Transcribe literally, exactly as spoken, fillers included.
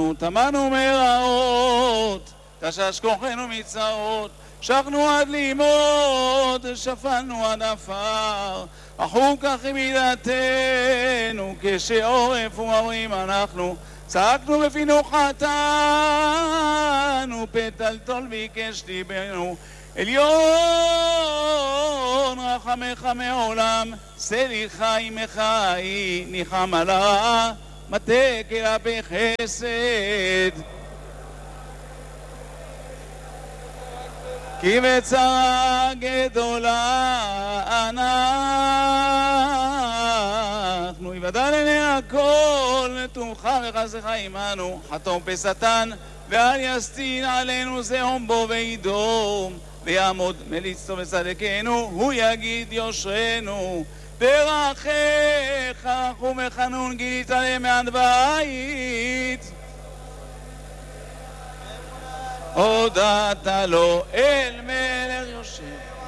טמנו, טמנו מרעות, תשש כוחנו מצרות, שכנו עד לימוד, שפלנו עד עפר, אחו כך מידתנו, כשעורף ומרים אנחנו, צעקנו בפינו חטאנו, פתלתול ביקש ליבנו, עליון רחמך מעולם, סליחה עמך היא, ניחם על הרע, מטה כלפי חסד. כי בצרה גדולה אנחנו, יבדל לעיני הכל, נטומך וחסדך עמנו, חתום פשטן, ואל יסטין עלינו זעום בו וידום, ויעמוד מליצתו וצדקנו, הוא יגיד יושרנו. ברכך רחום וחנון גילית עליהם מעט בית, הודעת לו אל מלך יושב.